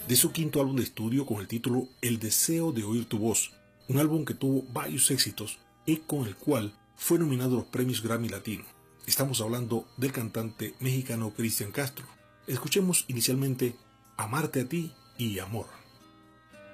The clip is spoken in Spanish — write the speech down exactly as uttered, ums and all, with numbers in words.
de su quinto álbum de estudio con el título El deseo de oír tu voz, un álbum que tuvo varios éxitos y con el cual fue nominado a los premios Grammy Latino. Estamos hablando del cantante mexicano Cristian Castro. Escuchemos inicialmente Amarte a ti y Amor.